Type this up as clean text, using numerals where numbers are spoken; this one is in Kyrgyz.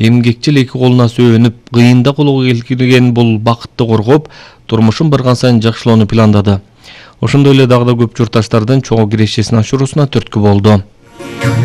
эмгекчил эки колуна сөөнүп, кыйында колго келген бул бакытты коргоп, турмушун барган сайын жакшылоону пландады. Ошондой эле дагы да көп журтташтардын чогуу кирешесин ашыруусуна түрткү болду.